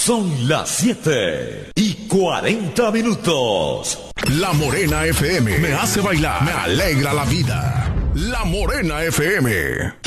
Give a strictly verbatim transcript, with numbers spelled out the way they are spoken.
Son las siete y cuarenta minutos. La Morena F M me hace bailar, me alegra la vida. La Morena F M.